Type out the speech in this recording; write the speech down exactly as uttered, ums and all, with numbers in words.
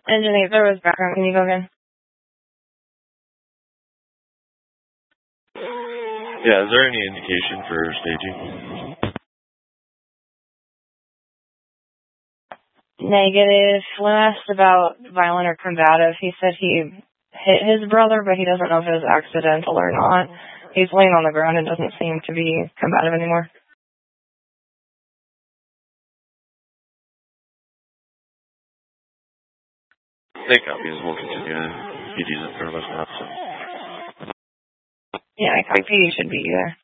Engine eight, there was background. Can you go again? Yeah, is there any indication for staging? Negative. When asked about violent or combative, he said he hit his brother, but he doesn't know if it was accidental or not. He's laying on the ground and doesn't seem to be combative anymore. They copy as we'll continue. P D's in front of us now, so. Yeah, I copy. P D should be there.